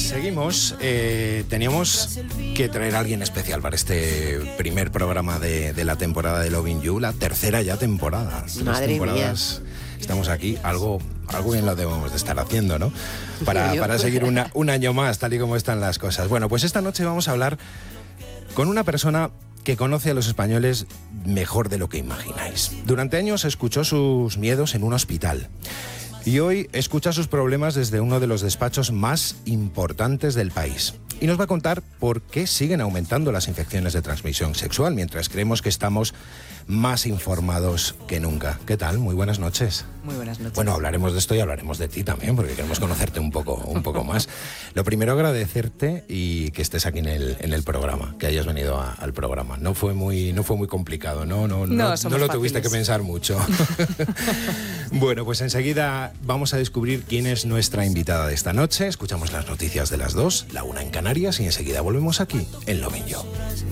Seguimos. Teníamos que traer a alguien especial para este primer programa de la temporada de Loving You, la tercera ya temporada. Madre mía. Estamos aquí, algo bien lo debemos de estar haciendo, ¿no? Para seguir un año más, tal y como están las cosas. Bueno, pues esta noche vamos a hablar con una persona que conoce a los españoles mejor de lo que imagináis. Durante años escuchó sus miedos en un hospital. Y hoy escucha sus problemas desde uno de los despachos más importantes del país. Y nos va a contar por qué siguen aumentando las infecciones de transmisión sexual, mientras creemos que estamos más informados que nunca. ¿Qué tal? Muy buenas noches. Muy buenas noches. Bueno, hablaremos de esto y hablaremos de ti también, porque queremos conocerte un poco más. Lo primero, agradecerte y que estés aquí en el programa, que hayas venido al programa. No fue muy complicado, ¿no? No lo tuviste que pensar mucho. Bueno, pues enseguida vamos a descubrir quién es nuestra invitada de esta noche. Escuchamos las noticias de las 2, la 1 en Canarias, y enseguida volvemos aquí en Loving You.